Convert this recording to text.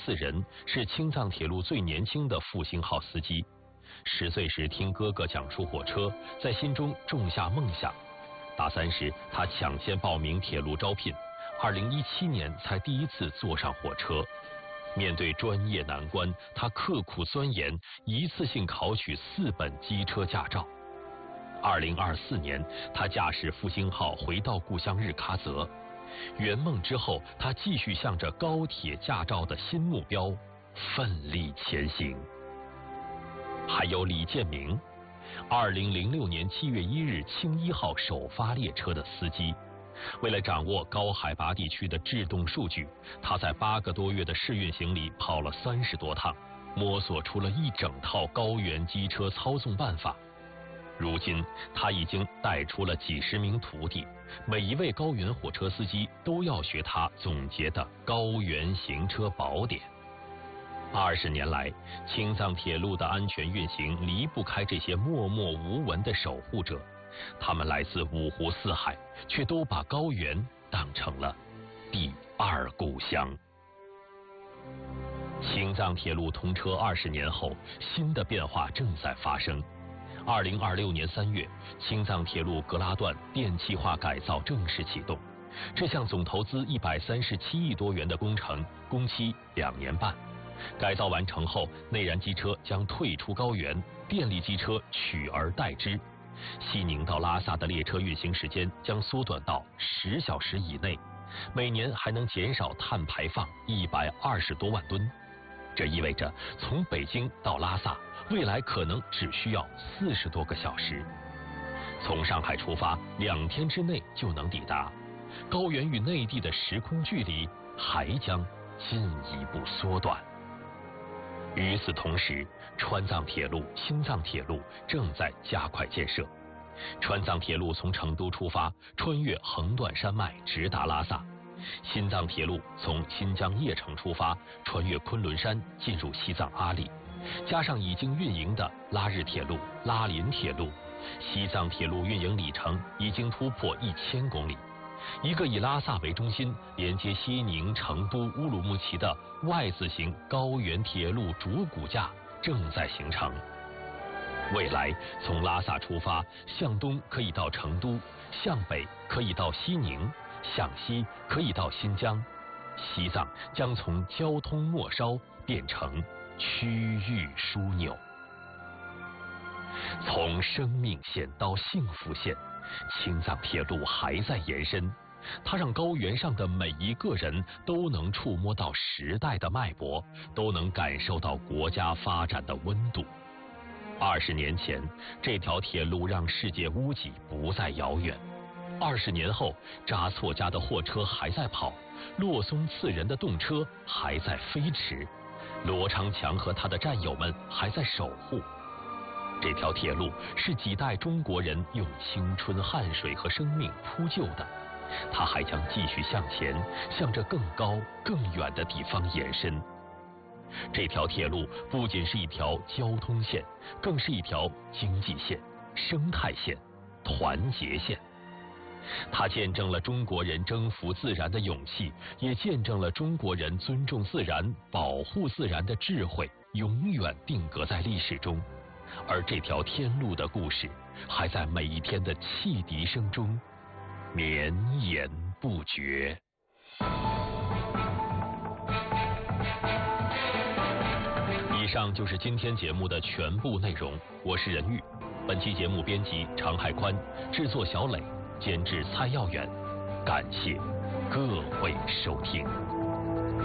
4人，是青藏铁路最年轻的复兴号司机。10岁时听哥哥讲述火车，在心中种下梦想。大3时，他抢先报名铁路招聘，2017年才第一次坐上火车。面对专业难关，他刻苦钻研，一次性考取4本机车驾照。2024年，他驾驶复兴号回到故乡日喀则。圆梦之后，他继续向着高铁驾照的新目标奋力前行。还有李建明，2006年7月1日青1号首发列车的司机。为了掌握高海拔地区的制动数据，他在8个多月的试运行里跑了30多趟，摸索出了一整套高原机车操纵办法。如今他已经带出了几10名徒弟，每一位高原火车司机都要学他总结的高原行车宝典。20年来，青藏铁路的安全运行离不开这些默默无闻的守护者，他们来自5湖4海，却都把高原当成了第2故乡。青藏铁路通车20年后，新的变化正在发生。2026年3月，青藏铁路格拉段电气化改造正式启动。这项总投资137亿多元的工程，工期2年半。改造完成后，内燃机车将退出高原，电力机车取而代之。西宁到拉萨的列车运行时间将缩短到10小时以内，每年还能减少碳排放120多万吨。这意味着从北京到拉萨，未来可能只需要40多个小时。从上海出发，2天之内就能抵达。高原与内地的时空距离还将进一步缩短。与此同时，川藏铁路、新藏铁路正在加快建设。川藏铁路从成都出发，穿越横断山脉，直达拉萨；新藏铁路从新疆叶城出发，穿越昆仑山，进入西藏阿里。加上已经运营的拉日铁路、拉林铁路，西藏铁路运营里程已经突破1000公里。一个以拉萨为中心，连接西宁、成都、乌鲁木齐的 Y 字形高原铁路主骨架正在形成。未来从拉萨出发，向东可以到成都，向北可以到西宁，向西可以到新疆。西藏将从交通末梢变成区域枢纽。从生命线到幸福线，青藏铁路还在延伸，它让高原上的每一个人都能触摸到时代的脉搏，都能感受到国家发展的温度。20年前，这条铁路让世界屋脊不再遥远。20年后，扎错家的货车还在跑，洛松次人的动车还在飞驰，罗昌强和他的战友们还在守护。这条铁路是几代中国人用青春、汗水和生命铺就的，它还将继续向前，向着更高、更远的地方延伸。这条铁路不仅是一条交通线，更是一条经济线、生态线、团结线。它见证了中国人征服自然的勇气，也见证了中国人尊重自然、保护自然的智慧，永远定格在历史中。而这条天路的故事，还在每一天的汽笛声中绵延不绝。以上就是今天节目的全部内容，我是任玉。本期节目编辑常海宽，制作小磊，监制蔡耀远。感谢各位收听。